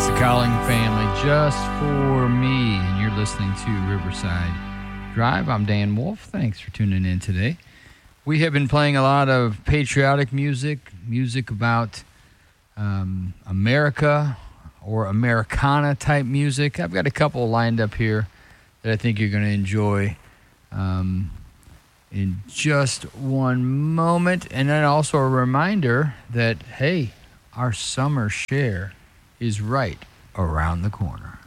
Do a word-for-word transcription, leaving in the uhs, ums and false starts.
That's the Calling Family, Just For Me. And you're listening to Riverside Drive. I'm Dan Wolf. Thanks for tuning in today. We have been playing a lot of patriotic music, music about um, America or Americana type music. I've got a couple lined up here that I think you're going to enjoy um, in just one moment. And then also a reminder that, hey, our summer share is right around the corner.